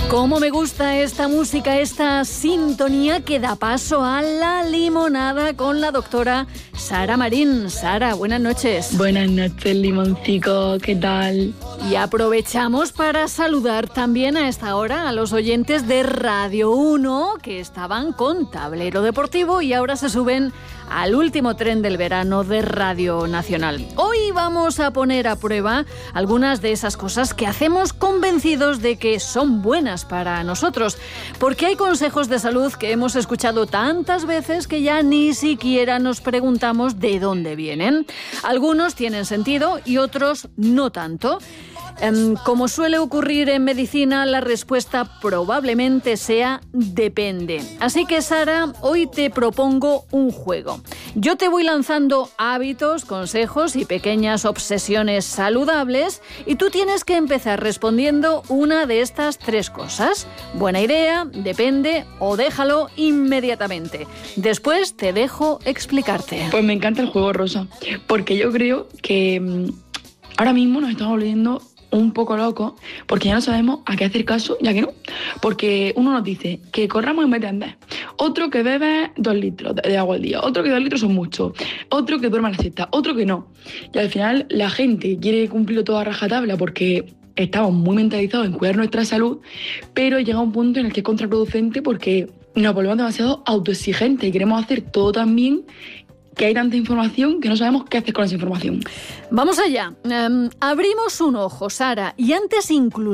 Cómo me gusta esta música, esta sintonía que da paso a la limonada con la doctora Sara Marín. Sara, buenas noches. Buenas noches, limoncico, ¿qué tal? Y aprovechamos para saludar también a esta hora a los oyentes de Radio 1 que estaban con Tablero Deportivo y ahora se suben al último tren del verano de Radio Nacional. Hoy vamos a poner a prueba algunas de esas cosas que hacemos convencidos de que son buenas para nosotros, porque hay consejos de salud que hemos escuchado tantas veces que ya ni siquiera nos preguntamos de dónde vienen. Algunos tienen sentido y otros no tanto. Como suele ocurrir en medicina, la respuesta probablemente sea depende. Así que, Sara, hoy te propongo un juego. Yo te voy lanzando hábitos, consejos y pequeñas obsesiones saludables y tú tienes que empezar respondiendo una de estas tres cosas. Buena idea, depende o déjalo inmediatamente. Después te dejo explicarte. Pues me encanta el juego, Rosa, porque yo creo que ahora mismo nos estamos volviendo un poco locos porque ya no sabemos a qué hacer caso y a qué no. Porque uno nos dice que corramos en vez de andar, otro que bebe 2 litros de agua al día, otro que 2 litros son muchos, otro que duerma la siesta, otro que no. Y al final la gente quiere cumplirlo todo a rajatabla porque estamos muy mentalizados en cuidar nuestra salud, pero llega un punto en el que es contraproducente porque nos volvemos demasiado autoexigentes y queremos hacer todo tan bien que hay tanta información que no sabemos qué hacer con esa información. Vamos allá. Abrimos un ojo, Sara, y antes incluso